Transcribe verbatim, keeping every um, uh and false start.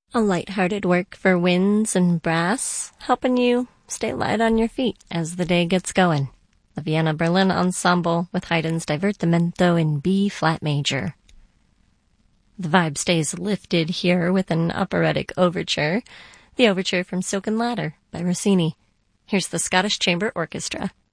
A light-hearted work for winds and brass, helping you stay light on your feet as the day gets going. The Vienna Berlin Ensemble with Haydn's Divertimento in B-flat major. The vibe stays lifted here with an operatic overture, the overture from Silken Ladder by Rossini. Here's the Scottish Chamber Orchestra.